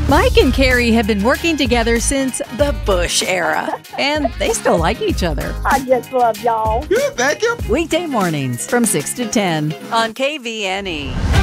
Mike and Carrie have been working together since the Bush era, and they still like each other. I just love y'all. Good, thank you. Weekday mornings from 6 to 10 on KVNE.